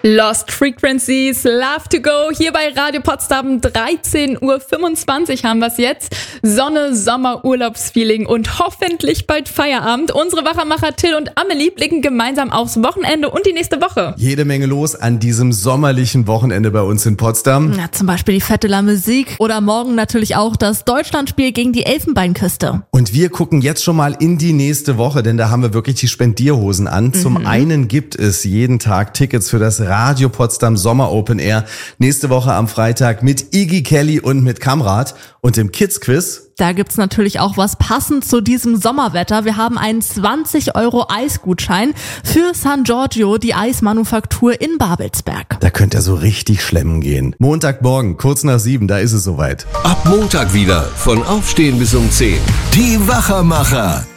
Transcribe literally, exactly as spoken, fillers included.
Lost Frequencies, Love to Go, hier bei Radio Potsdam, dreizehn Uhr fünfundzwanzig haben wir es jetzt. Sonne, Sommer, Urlaubsfeeling und hoffentlich bald Feierabend. Unsere Wachermacher Till und Amelie blicken gemeinsam aufs Wochenende und die nächste Woche. Jede Menge los an diesem sommerlichen Wochenende bei uns in Potsdam. Ja, zum Beispiel die Fête de la Musique oder morgen natürlich auch das Deutschlandspiel gegen die Elfenbeinküste. Und wir gucken jetzt schon mal in die nächste Woche, denn da haben wir wirklich die Spendierhosen an. Mhm. Zum einen gibt es jeden Tag Tickets für das Radio Potsdam Sommer Open Air. Nächste Woche am Freitag mit Iggy Kelly und mit Kamrat. Und im Kids Quiz, da gibt's natürlich auch was passend zu diesem Sommerwetter. Wir haben einen zwanzig Euro Eisgutschein für San Giorgio, die Eismanufaktur in Babelsberg. Da könnt ihr so richtig schlemmen gehen. Montagmorgen, kurz nach sieben, da ist es soweit. Ab Montag wieder, von Aufstehen bis um zehn. Die Wachermacher.